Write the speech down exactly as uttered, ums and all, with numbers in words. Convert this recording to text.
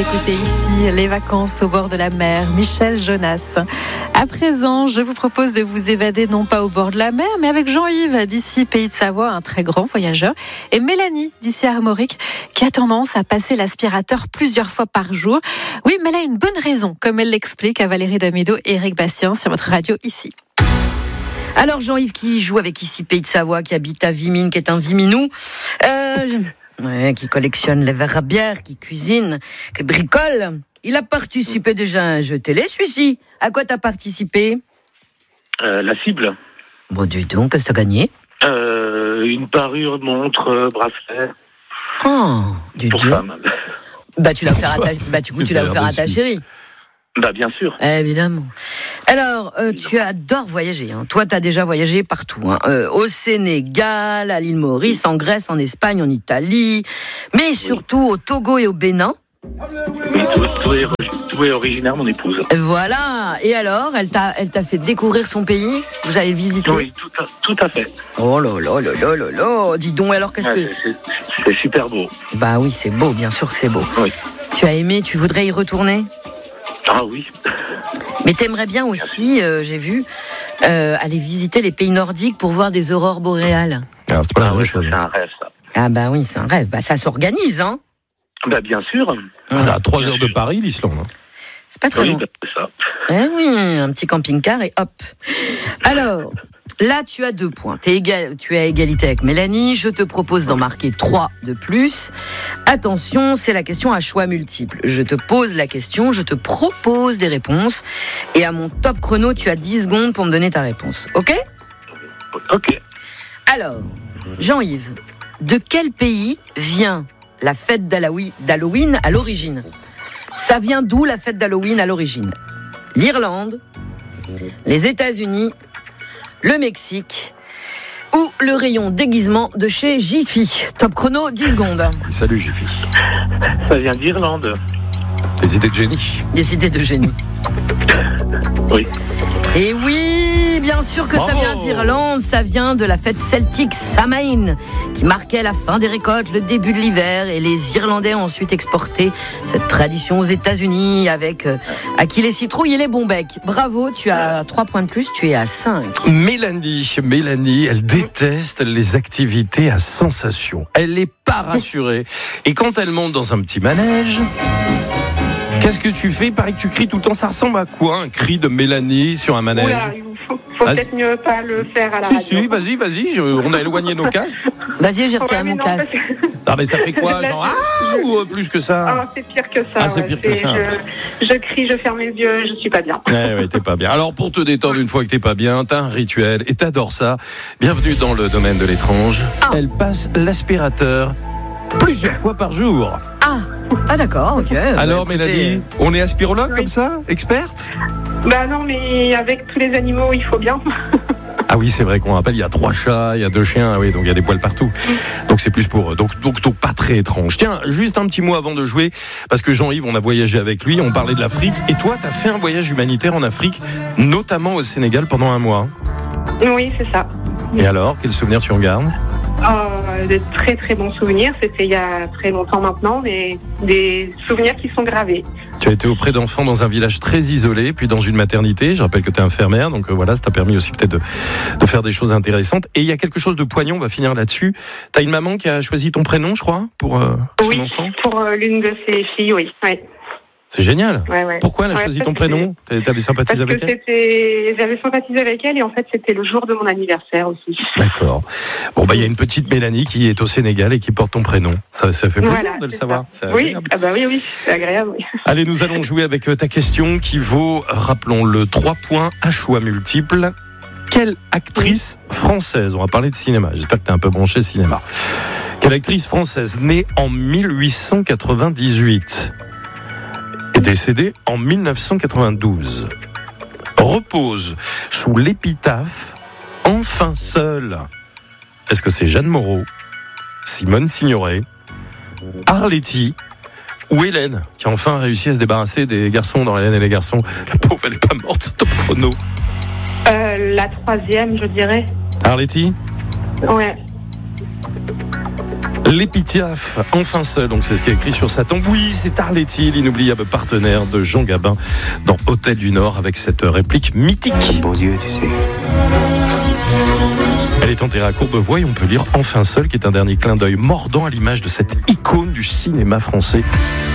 écoutez ici les vacances au bord de la mer, Michel Jonas. À présent, je vous propose de vous évader non pas au bord de la mer, mais avec Jean-Yves d'ici Pays de Savoie, un très grand voyageur, et Mélanie d'ici Armorique, qui a tendance à passer l'aspirateur plusieurs fois par jour. Oui, mais elle a une bonne raison, comme elle l'explique à Valérie Damédo et Eric Bastien sur votre radio ici. Alors Jean-Yves qui joue avec ici Pays de Savoie, qui habite à Vimines, qui est un Viminou, euh, ouais, qui collectionne les verres à bière, qui cuisine, qui bricole. Il a participé déjà à un jeu télé, celui-ci. À quoi t'as participé ? euh, La cible. Bon, dis donc, qu'est-ce que t'as gagné ? euh, Une parure, montre, euh, bracelet. Oh, dis pour donc. femme. Bah tu l'as offert à ta, bah, du coup, tu l'as offert à ta chérie. Bah bien sûr. Évidemment. Alors, euh, tu adores voyager. Hein. Toi, tu as déjà voyagé partout. Hein. Euh, au Sénégal, à l'île Maurice, en Grèce, en Espagne, en Italie, mais surtout au Togo et au Bénin. Oui, tout, tout, est, tout est originaire, mon épouse. Voilà. Et alors, elle t'a, elle t'a fait découvrir son pays ? Vous avez visité ? Oui, tout à, tout à fait. Oh là là là là là là. Dis donc, alors qu'est-ce Ouais, que... c'est, c'est, c'est super beau. Bah oui, c'est beau, bien sûr que c'est beau. Oui. Tu as aimé, tu voudrais y retourner ? Ah oui. Mais t'aimerais bien aussi, euh, j'ai vu, euh, aller visiter les pays nordiques pour voir des aurores boréales. Alors, c'est pas la Ah même oui, chose. c'est un rêve, ça. Ah bah oui, c'est un rêve. Bah ça s'organise, hein. Bah bien sûr. On est à trois heures de Paris, l'Islande. hein. C'est pas très Oui, long. bah, c'est ça. Eh oui, un petit camping-car et hop. Alors, là, tu as deux points. T'es égal, tu es à égalité avec Mélanie. Je te propose d'en marquer trois de plus. Attention, c'est la question à choix multiples. Je te pose la question, je te propose des réponses. Et à mon top chrono, tu as dix secondes pour me donner ta réponse. Ok ? Ok. Alors, Jean-Yves, de quel pays vient la fête d'Halloween à l'origine ? Ça vient d'où la fête d'Halloween à l'origine ? L'Irlande, les États-Unis, le Mexique ou le rayon déguisement de chez Jiffy. Top chrono, dix secondes. Salut, Jiffy. Ça vient d'Irlande. Des idées de génie. Des idées de génie. Oui. Et oui, bien sûr que ça Bravo. vient d'Irlande, ça vient de la fête celtique Samhain, qui marquait la fin des récoltes, le début de l'hiver, et les Irlandais ont ensuite exporté cette tradition aux États-Unis avec euh, à qui les citrouilles et les bons becs. Bravo, tu as trois points de plus, tu es à cinq. Mélanie, Mélanie, elle déteste les activités à sensation. Elle n'est pas rassurée. Et quand elle monte dans un petit manège, qu'est-ce que tu fais ? Il paraît que tu cries tout le temps. Ça ressemble à quoi, un cri de Mélanie sur un manège ? Oula, il faut, faut Vas-y. peut-être mieux pas le faire à la Si, radio. si, vas-y, vas-y. je- on a éloigné nos casques. Vas-y, j'ai Ouais, retiré mais mon non, casque. parce que- Ah, mais ça fait quoi ? Genre, ah, ou euh, plus que ça ? Ah, c'est pire que ça. Ah, c'est ouais. pire que ça. Je, je crie, je ferme les yeux, je suis pas bien. Ouais, ouais, t'es pas bien. Alors, pour te détendre une fois que t'es pas bien, t'as un rituel et t'adores ça. Bienvenue dans le domaine de l'étrange. Elle passe l'aspirateur plusieurs fois par jour. Ah, ah d'accord, ok. Alors, Bah, écoutez, Mélanie, on est aspirologue Oui. comme ça ? Experte ? Bah non, mais avec tous les animaux, il faut bien. Ah oui, c'est vrai qu'on rappelle, il y a trois chats, il y a deux chiens, ah oui, donc il y a des poils partout. Donc c'est plus pour eux. Donc, donc, donc pas très étrange. Tiens, juste un petit mot avant de jouer, parce que Jean-Yves, on a voyagé avec lui, on parlait de l'Afrique, et toi, t'as fait un voyage humanitaire en Afrique, notamment au Sénégal pendant un mois. Oui, c'est ça. Et alors, quel souvenir tu en gardes ? Euh, de très très bons souvenirs. C'était il y a très longtemps maintenant, mais des souvenirs qui sont gravés. Tu as été auprès d'enfants dans un village très isolé, puis dans une maternité. Je rappelle que tu es infirmière, donc euh, voilà, ça t'a permis aussi peut-être de, de faire des choses intéressantes. Et il y a quelque chose de poignant, on va finir là-dessus. Tu as une maman qui a choisi ton prénom, je crois, pour euh, son Oui, enfant. pour euh, l'une de ses filles, oui. Ouais. C'est génial. Ouais, ouais. Pourquoi elle a Ouais, choisi parce ton que prénom ? Tu avais Parce sympathisé que avec elle ? c'était, j'avais sympathisé avec elle et en fait c'était le jour de mon anniversaire aussi. D'accord. Bon, bah il y a une petite Mélanie qui est au Sénégal et qui porte ton prénom. Ça, ça fait plaisir Voilà, de le c'est savoir. ça. C'est Oui, agréable. ah bah oui, oui, c'est agréable. Oui. Allez, nous allons jouer avec euh, ta question qui vaut, rappelons-le, trois points à choix multiples. Quelle actrice française, on va parler de cinéma, j'espère que tu es un peu branché cinéma. Quelle actrice française née en mille huit cent quatre-vingt-dix-huit et décédée en mille neuf cent quatre-vingt-douze repose sous l'épitaphe « Enfin seule ». Est-ce que c'est Jeanne Moreau, Simone Signoret, Arletty ou Hélène, qui a enfin réussi à se débarrasser des garçons dans Hélène et les garçons? La pauvre, elle n'est pas morte, top chrono. Euh, la troisième, je dirais. Arletty? Ouais. L'épitaphe, enfin seul, donc c'est ce qui est écrit sur sa tombe. Oui, c'est Arletty, l'inoubliable partenaire de Jean Gabin dans Hôtel du Nord, avec cette réplique mythique. Beaux yeux, tu sais. Elle est enterrée à Courbevoie et on peut lire Enfin seul, qui est un dernier clin d'œil mordant à l'image de cette icône du cinéma français.